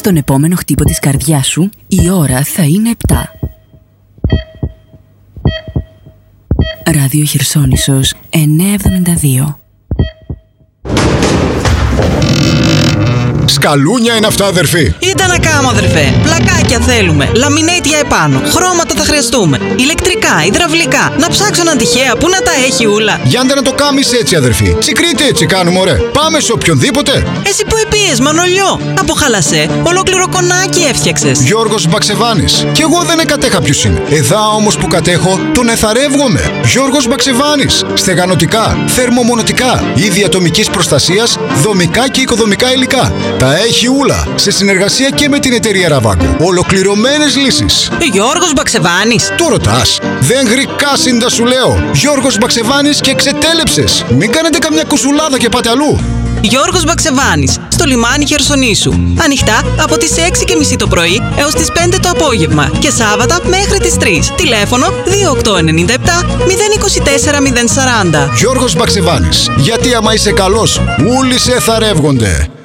στον επόμενο χτύπο της καρδιάς σου, η ώρα θα είναι 7. Ράδιο Χερσόνησος 972. Σκαλούνια είναι αυτά, αδερφή. Ήταν να κάνω, αδερφέ. Πλακάκια θέλουμε. Λαμινέιτ για επάνω. Χρώματα θα χρειαστούμε. Ηλεκτρικά, υδραυλικά. Να ψάξω έναν τυχαία που να τα έχει ούλα. Γιάντε να το κάμεις έτσι, αδερφή. Τσικρίτε έτσι κάνουμε, ωραία. Πάμε σε οποιονδήποτε. Εσύ που επίες, Μανολιό. Από χαλασέ, ολόκληρο κονάκι έφτιαξες. Γιώργος Μπαξεβάνης. Κι εγώ δεν εκατέχα ποιος είναι. Εδά όμως που κατέχω, τον εθαρεύγομαι. Γιώργος Μπαξεβάνης. Στεγανοτικά, θερμομονωτικά, είδη ατομικής προστασίας, δομικά και οικοδομικά υλικά. Τα έχει ούλα. Σε συνεργασία και με την εταιρεία Ραβάγκο. Ολοκληρωμένες λύσεις. Γιώργος Μπαξεβάνης. Το ρωτάς. Δεν γρικάσιντα σου λέω. Γιώργος Μπαξεβάνης και ξετέλεψες. Μην κάνετε καμιά κουσουλάδα και πάτε αλλού. Γιώργος Μπαξεβάνης, στο λιμάνι Χερσονήσου. Ανοιχτά από τις 6:30 το πρωί έως τις 5 το απόγευμα και Σάββατα μέχρι τις 3. Τηλέφωνο 2897 024 040. Γιώργος Μπαξεβάνης. Γιατί άμα είσαι καλός, όλοι σε θαρεύγονται.